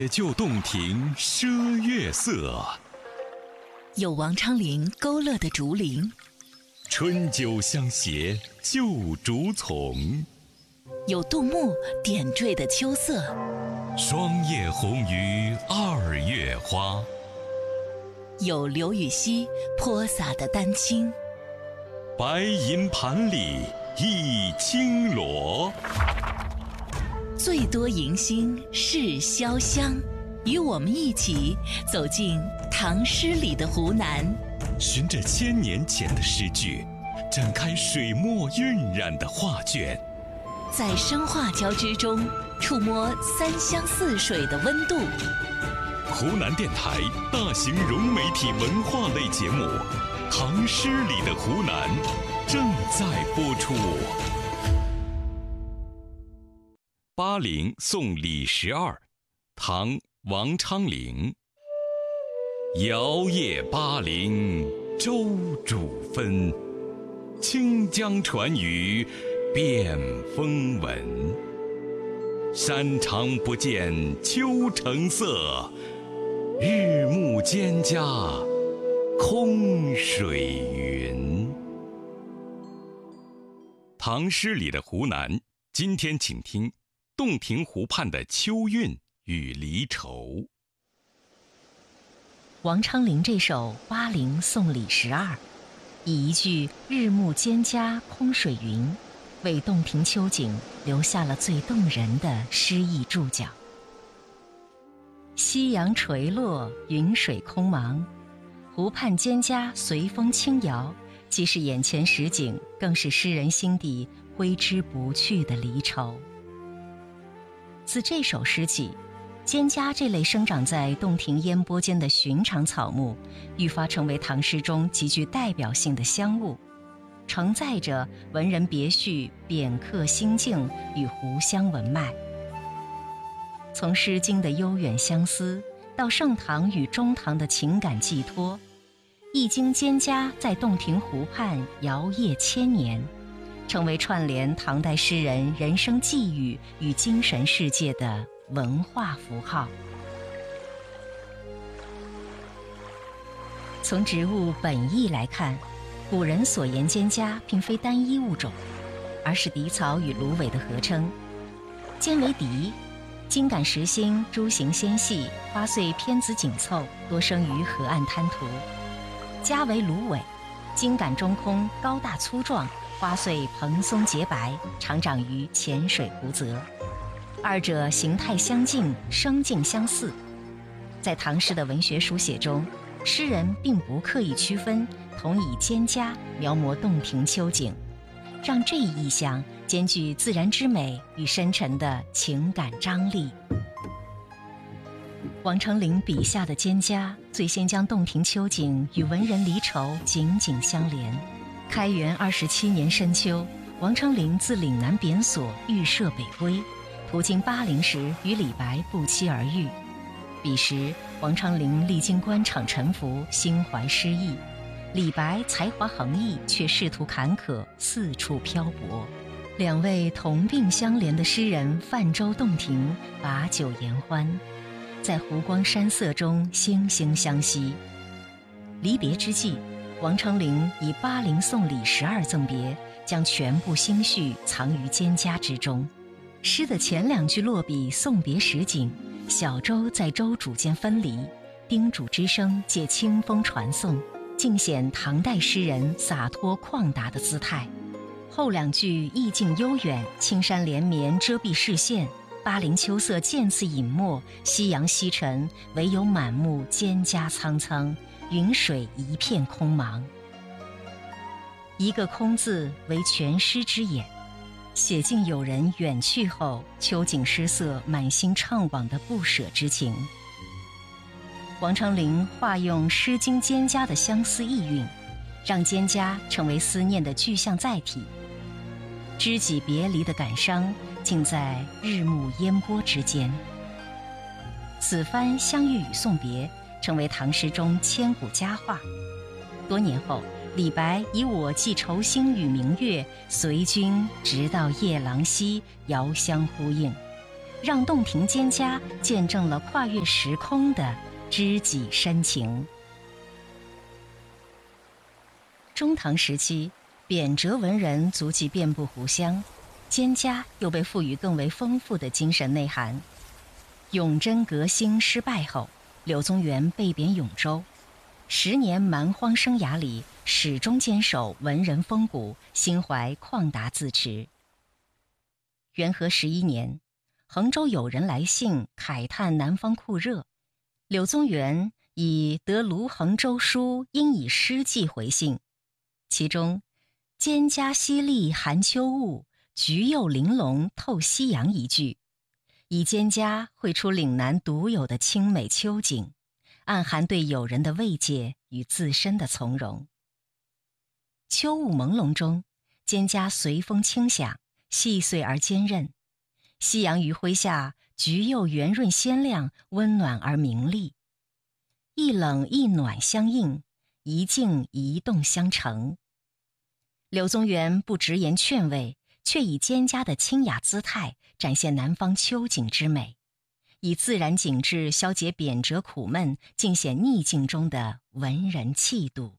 就洞庭赊月色， 有王昌龄勾勒的竹林， 春酒相携旧竹丛， 有杜牧点缀的秋色， 霜叶红于二月花， 有刘禹锡泼洒的丹青， 白银盘里一青螺。 最多迎新是潇湘，与我们一起走进唐诗里的湖南， 循着1000年前的诗句，展开水墨晕染的画卷， 在声画交织中触摸3湘4水的温度。 湖南电台大型融媒体文化类节目《唐诗里的湖南》正在播出。巴陵送李十二，唐王昌龄。摇曳巴陵舟渚分，清江传语遍风闻。山长不见秋城色，日暮蒹葭空水云。唐诗里的湖南，今天请听洞庭湖畔的秋韵与离愁。 王昌龄这首《巴陵送李十二》，以一句“日暮蒹葭空水云”为洞庭秋景留下了最动人的诗意注脚。夕阳垂落，云水空茫，湖畔蒹葭随风轻摇，既是眼前实景，更是诗人心底挥之不去的离愁。自这首诗起，蒹葭这类生长在洞庭烟波间的寻常草木，愈发成为唐诗中极具代表性的香物，承载着文人别绪、贬客心境与湖湘文脉。从《诗经》的悠远相思，到盛唐与中唐的情感寄托，一经蒹葭在洞庭湖畔摇曳1000年，成为串联唐代诗人人生际遇与精神世界的文化符号。从植物本意来看，古人所言蒹葭并非单一物种，而是荻草与芦苇的合称。尖为荻，茎秆实心，株形纤细，花穗偏子紧凑，多生于河岸滩涂。夹为芦苇，茎秆中空，高大粗壮，花穗蓬松洁白，常长于浅水湖泽。二者形态相近，生境相似。在唐诗的文学书写中，诗人并不刻意区分，同以蒹葭描摹洞庭秋景，让这一意象兼具自然之美与深沉的情感张力。王昌龄笔下的蒹葭，最先将洞庭秋景与文人离愁紧紧相连。开元27年深秋，王昌龄自岭南贬所寓舍北归，途经巴陵时与李白不期而遇。彼时王昌龄历经官场沉浮，心怀诗意；李白才华横溢，却仕途坎坷，四处漂泊。两位同病相怜的诗人泛舟洞庭，把酒言欢，在湖光山色中惺惺相惜。离别之际，王昌龄以巴陵送李十二赠别，将全部心绪藏于蒹葭之中。诗的前2句落笔送别实景，小舟在舟渚间分离，叮嘱之声借清风传送，尽显唐代诗人洒脱旷达的姿态。后2句意境悠远，青山连绵遮蔽视线，巴陵秋色渐次隐没，夕阳西沉，唯有满目蒹葭苍苍，云水一片空茫。一个空字为全诗之眼，写尽友人远去后秋景失色，满心怅惘的不舍之情。王昌龄化用《诗经》蒹葭的相思意蕴，让蒹葭成为思念的具象载体。知己别离的感伤，尽在日暮烟波之间。此番相遇与送别，成为唐诗中千古佳话。多年后，李白以我寄愁心与明月，随君直到夜郎西，遥相呼应， 让洞庭蒹葭见证了跨越时空的知己深情。中唐时期，贬谪文人足迹遍布湖湘，蒹葭又被赋予更为丰富的精神内涵。永贞革新失败后，柳宗元被贬永州，10年蛮荒生涯里，始终坚守文人风骨，心怀旷达自持。元和11年，衡州有人来信慨叹南方酷热，柳宗元以得卢衡州书，应以诗记回信，其中蒹葭淅沥寒秋雾，菊柚玲珑透夕阳一句，以蒹葭绘出岭南独有的清美秋景，暗含对友人的慰藉与自身的从容。秋雾朦胧中，蒹葭随风轻响，细碎而坚韧，夕阳余晖下，菊柚圆润鲜亮，温暖而明丽，一冷一暖相应，一静一动相成。柳宗元不直言劝慰，却以蒹葭的清雅姿态展现南方秋景之美，以自然景致消解贬谪苦闷，尽显逆境中的文人气度。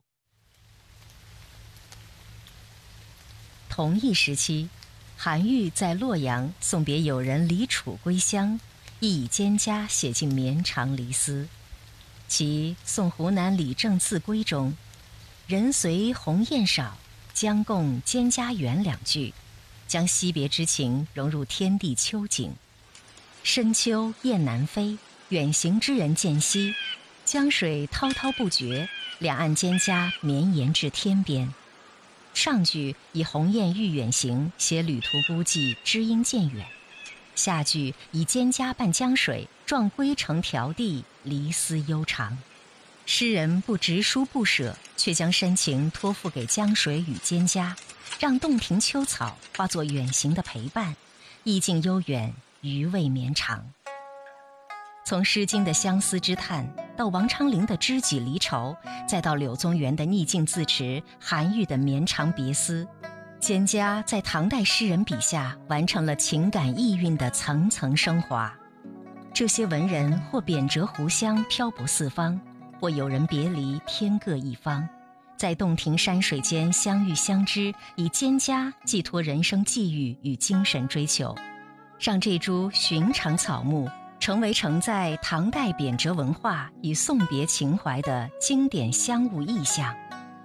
同一时期，韩愈在洛阳送别友人李楚归乡，亦以蒹葭写进绵长离思。其《送湖南李正次归》中“人随鸿雁少，将共蒹葭远”两句，将惜别之情融入天地秋景。深秋雁南飞，远行之人渐稀，江水滔滔不绝，两岸蒹葭绵延至天边。上句以鸿雁欲远行，写旅途孤寂，知音渐远；下句以蒹葭伴江水，状归程迢递，离思悠长。诗人不直抒不舍，却将深情托付给江水与蒹葭，让洞庭秋草化作远行的陪伴，意境悠远，余味绵长。从《诗经》的相思之叹，到王昌龄的知己离愁，再到柳宗元的逆境自持，韩愈的绵长别思，蒹葭在唐代诗人笔下完成了情感意蕴的层层升华。这些文人或贬谪湖湘，漂泊四方，或有人别离，天各一方，在洞庭山水间相遇相知，以蒹葭寄托人生际遇与精神追求，让这株寻常草木成为承载唐代贬谪文化与送别情怀的经典香物意象。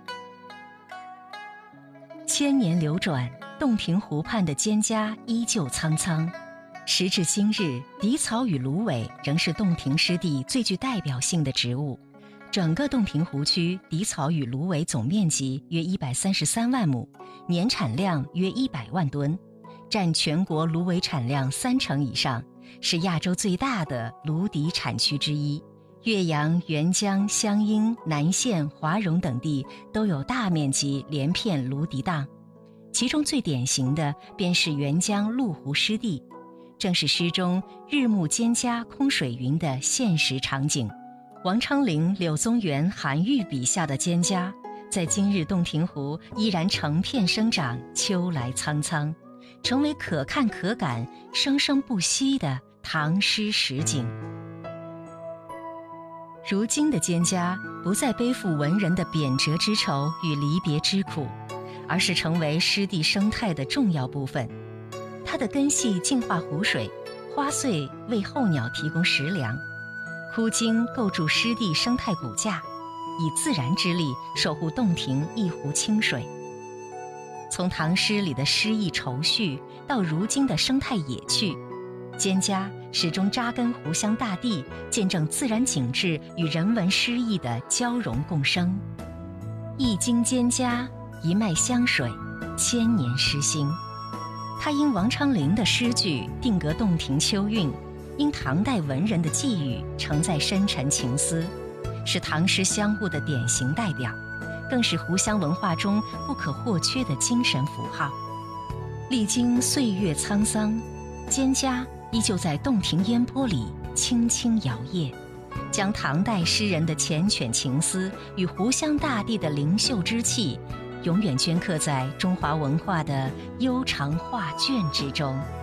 千年流转，洞庭湖畔的蒹葭依旧苍苍。时至今日，荻草与芦苇仍是洞庭湿地最具代表性的植物。整个洞庭湖区荻草与芦苇总面积约133万亩，年产量约100万吨，占全国芦苇产量30%以上，是亚洲最大的芦荻产区之一。岳阳、沅江、湘阴、南县、华容等地都有大面积连片芦荻荡，其中最典型的便是沅江麓湖湿地，正是诗中日暮蒹葭空水云的现实场景。王昌龄、柳宗元、韩愈笔下的蒹葭，在今日洞庭湖依然成片生长，秋来苍苍，成为可看可感、生生不息的唐诗实景。如今的蒹葭不再背负文人的贬谪之愁与离别之苦，而是成为湿地生态的重要部分。它的根系净化湖水，花穗为候鸟提供食粮，枯茎构筑湿地生态骨架，以自然之力守护洞庭一湖清水。从唐诗里的诗意愁绪，到如今的生态野趣，蒹葭始终扎根湖湘大地，见证自然景致与人文诗意的交融共生。一茎蒹葭，一脉香水，千年诗心。它因王昌龄的诗句定格洞庭秋韵，因唐代文人的寄语承载深沉情思，是唐诗香物的典型代表，更是湖湘文化中不可或缺的精神符号。历经岁月沧桑，蒹葭依旧在洞庭烟波里轻轻摇曳，将唐代诗人的缱绻情思与湖湘大地的灵秀之气，永远镌刻在中华文化的悠长画卷之中。